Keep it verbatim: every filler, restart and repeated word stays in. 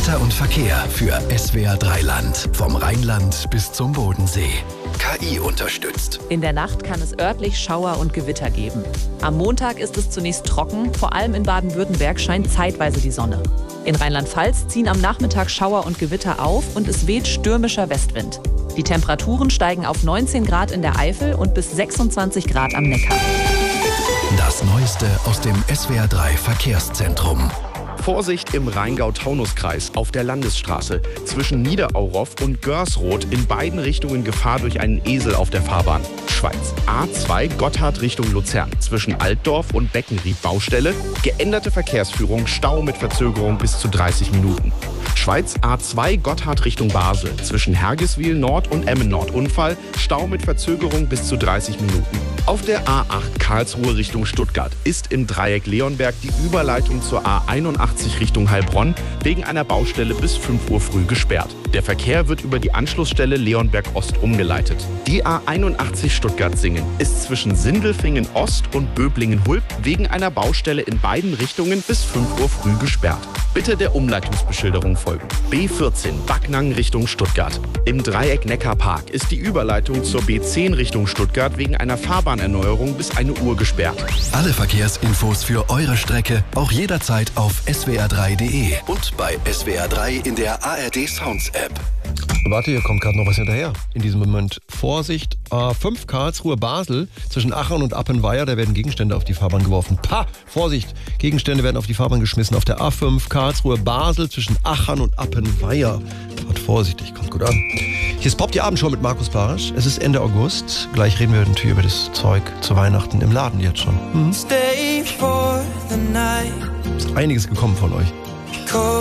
Wetter und Verkehr für S W R drei Land. Vom Rheinland bis zum Bodensee. K I unterstützt. In der Nacht kann es örtlich Schauer und Gewitter geben. Am Montag ist es zunächst trocken. Vor allem in Baden-Württemberg scheint zeitweise die Sonne. In Rheinland-Pfalz ziehen am Nachmittag Schauer und Gewitter auf und es weht stürmischer Westwind. Die Temperaturen steigen auf neunzehn Grad in der Eifel und bis sechsundzwanzig Grad am Neckar. Das Neueste aus dem S W R drei Verkehrszentrum. Vorsicht im Rheingau-Taunus-Kreis auf der Landesstraße. Zwischen Niederauroff und Görsroth in beiden Richtungen Gefahr durch einen Esel auf der Fahrbahn. Schweiz. A zwei Gotthard Richtung Luzern. Zwischen Altdorf und Beckenried Baustelle. Geänderte Verkehrsführung, Stau mit Verzögerung bis zu dreißig Minuten. Schweiz A zwei Gotthard Richtung Basel. Zwischen Hergiswil Nord und Emmen Nord Unfall. Stau mit Verzögerung bis zu dreißig Minuten. Auf der A acht Karlsruhe Richtung Stuttgart ist im Dreieck Leonberg die Überleitung zur A einundachtzig Richtung Heilbronn wegen einer Baustelle bis fünf Uhr früh gesperrt. Der Verkehr wird über die Anschlussstelle Leonberg Ost umgeleitet. Die A einundachtzig Stuttgart-Singen ist zwischen Sindelfingen Ost und Böblingen-Hulb wegen einer Baustelle in beiden Richtungen bis fünf Uhr früh gesperrt. Bitte der Umleitungsbeschilderung folgen. B vierzehn Backnang Richtung Stuttgart. Im Dreieck Neckarpark ist die Überleitung zur B zehn Richtung Stuttgart wegen einer Fahrbahnerneuerung bis eine Uhr gesperrt. Alle Verkehrsinfos für eure Strecke auch jederzeit auf S W R drei punkt de und bei S W R drei in der A R D Sounds App. Warte, hier kommt gerade noch was hinterher. In diesem Moment. Vorsicht, A fünf Karlsruhe Basel. Zwischen Achern und Appenweier, da werden Gegenstände auf die Fahrbahn geworfen. Pah! Vorsicht, Gegenstände werden auf die Fahrbahn geschmissen. Auf der A fünf Karlsruhe Basel zwischen Achern und Appenweier. Fahrt vorsichtig, kommt gut an. Hier ist Pop die Abendshow mit Markus Barasch. Es ist Ende August. Gleich reden wir natürlich über das Zeug zu Weihnachten im Laden jetzt schon. Hm? Stay for the night. Ist einiges gekommen von euch.